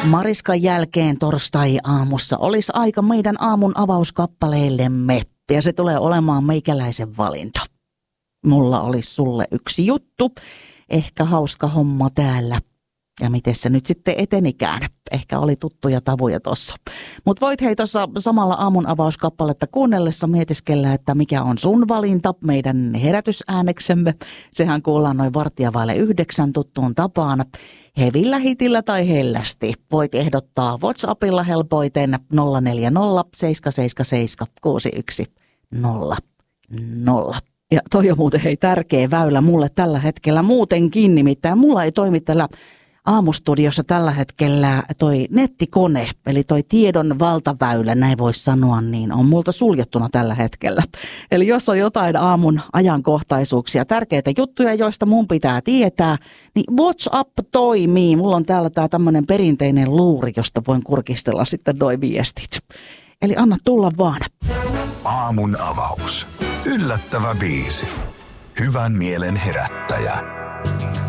Mariskan jälkeen torstai-aamussa olisi aika meidän aamun avauskappaleillemme ja se tulee olemaan meikäläisen valinta. Mulla olisi sulle yksi juttu, ehkä hauska homma täällä. Ja miten se nyt sitten etenikään? Ehkä oli tuttuja tavuja tossa. Mutta voit hei tuossa samalla aamun avauskappaletta kuunnellessa mietiskellä, että mikä on sun valinta, meidän herätysääneksemme. Sehän kuullaan noin 8:15 tuttuun tapaan. Hevillä, hitillä tai hellästi. Voit ehdottaa WhatsAppilla helpoiten 040 777 6100. Ja toi on muuten hei tärkeä väylä mulle tällä hetkellä muutenkin, nimittäin mulla ei toimi tällä aamustudiossa tällä hetkellä toi nettikone, eli toi tiedon valtaväylä, näin voisi sanoa, niin on multa suljettuna tällä hetkellä. Eli jos on jotain aamun ajankohtaisuuksia, tärkeitä juttuja, joista mun pitää tietää, niin WhatsApp toimii. Mulla on täällä tää tämmönen perinteinen luuri, josta voin kurkistella sitten noi viestit. Eli anna tulla vaan. Aamun avaus. Yllättävä biisi. Hyvän mielen herättäjä.